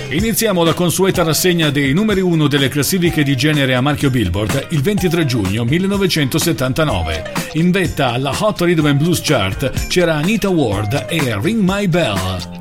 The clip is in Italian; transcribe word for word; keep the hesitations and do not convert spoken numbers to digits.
Iniziamo la consueta rassegna dei numeri uno delle classifiche di genere a marchio Billboard il ventitré giugno millenovecentosettantanove. In vetta alla Hot Rhythm and Blues Chart c'era Anita Ward e Ring My Bell.